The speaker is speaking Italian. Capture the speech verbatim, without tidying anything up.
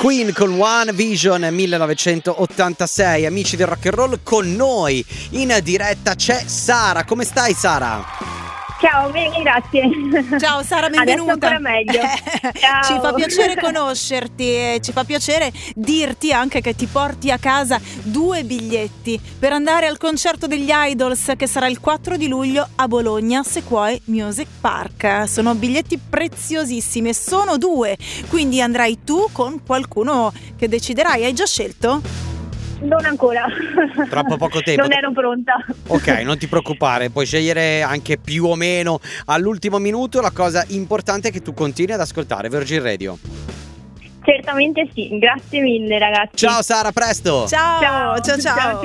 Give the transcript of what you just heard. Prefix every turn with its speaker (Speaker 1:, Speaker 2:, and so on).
Speaker 1: Queen con One Vision millenovecentottantasei. Amici del rock and roll, con noi in diretta c'è Sara. Come stai, Sara?
Speaker 2: Ciao, bene, grazie.
Speaker 3: Ciao Sara, benvenuta.
Speaker 2: Adesso ancora meglio. Ciao.
Speaker 3: Ci fa piacere conoscerti e ci fa piacere dirti anche che ti porti a casa due biglietti per andare al concerto degli Idols che sarà il quattro di luglio a Bologna, Sequoia Music Park. Sono biglietti preziosissimi e sono due, quindi andrai tu con qualcuno che deciderai. Hai già scelto?
Speaker 2: Non ancora.
Speaker 1: Troppo poco tempo.
Speaker 2: Non ero pronta.
Speaker 1: Ok, non ti preoccupare, puoi scegliere anche più o meno all'ultimo minuto. La cosa importante è che tu continui ad ascoltare Virgin Radio.
Speaker 2: Certamente sì, grazie mille ragazzi.
Speaker 1: Ciao Sara, a presto.
Speaker 3: Ciao, ciao, ciao.
Speaker 2: ciao.